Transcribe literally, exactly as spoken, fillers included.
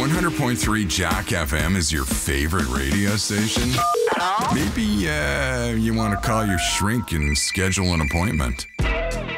one hundred point three Jack F M is your favorite radio station? Hello? Maybe uh, you want to call your shrink and schedule an appointment.